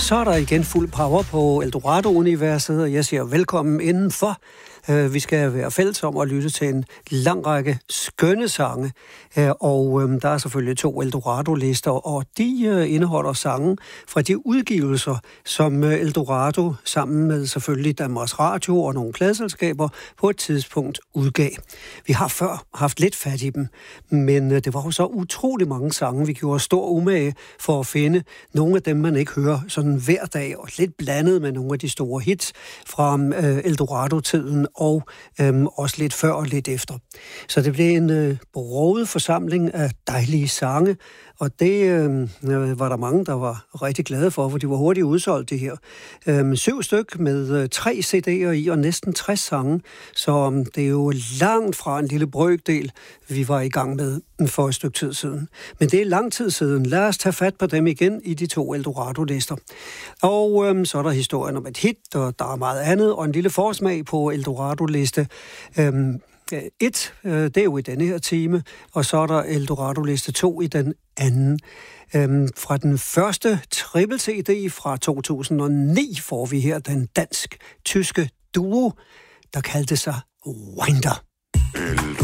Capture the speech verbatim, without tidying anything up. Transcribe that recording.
Så er der igen fuld power på Eldorado-universet, og jeg siger velkommen indenfor. Vi skal være fælles om at lytte til en lang række skønne sange, og der er selvfølgelig to Eldorado-lister, og de indeholder sange fra de udgivelser, som Eldorado sammen med selvfølgelig Danmarks Radio og nogle pladeselskaber på et tidspunkt udgav. Vi har før haft lidt fat i dem, men det var jo så utrolig mange sange, vi gjorde stor umage for at finde nogle af dem, man ikke hører sådan hver dag, og lidt blandet med nogle af de store hits fra Eldorado-tiden, og øhm, også lidt før og lidt efter. Så det blev en øh, broget forsamling af dejlige sange, og det øh, var der mange, der var rigtig glade for, for de var hurtigt udsolgt, det her. Øhm, syv styk med øh, tre C D'er i og næsten tres sange, så øh, det er jo langt fra en lille brøkdel, vi var i gang med for et stykke tid siden. Men det er lang tid siden. Lad os tage fat på dem igen i de to Eldorado-lister. Og øhm, så er der historien om et hit, og der er meget andet, og en lille forsmag på Eldorado-liste. Øhm, et, øh, det er jo i denne her time, og så er der Eldorado-liste to i den anden. Øhm, fra den første triple C D fra to tusind og ni får vi her den dansk-tyske duo, der kaldte sig Winder.